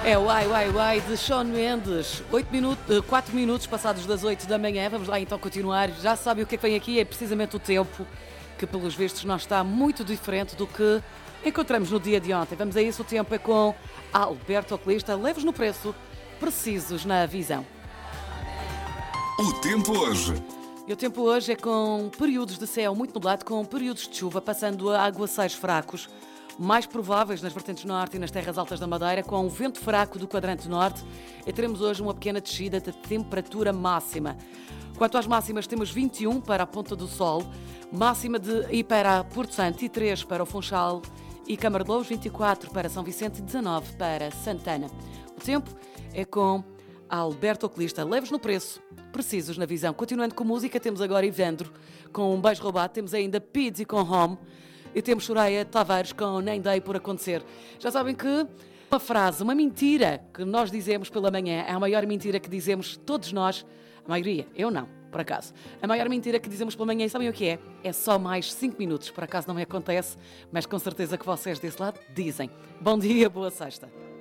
É o Ai, Ai, Ai de Shawn Mendes. 4 minutos passados das 8 da manhã. Vamos lá então continuar. Já sabe o que é que vem aqui? É precisamente o tempo, que pelos vistos não está muito diferente do que encontramos no dia de ontem. Vamos a isso. O tempo é com Alberto Oculista. Leves no preço, precisos na visão. O tempo hoje. E o tempo hoje é com períodos de céu muito nublado, com períodos de chuva, passando a aguaceiros fracos, mais prováveis nas vertentes norte e nas terras altas da Madeira, com o vento fraco do quadrante norte. E teremos hoje uma pequena descida da temperatura máxima. Quanto às máximas, temos 21 para a Ponta do Sol, e para Porto Santo, e 3 para o Funchal e Câmara de Loures, 24 para São Vicente e 19 para Santana. O tempo é com Alberto Oculista. Leves no preço, precisos na visão. Continuando com música, temos agora Ivandro com Um Beijo Roubado, temos ainda Pizzi com Home e temos Soraya Tavares com Nem Dei Por Acontecer. Já sabem que uma frase, uma mentira que nós dizemos pela manhã é a maior mentira que dizemos todos nós, a maioria, eu não, por acaso. A maior mentira que dizemos pela manhã, sabem o que é? É só mais 5 minutos, por acaso não me acontece, mas com certeza que vocês desse lado dizem. Bom dia, boa sexta.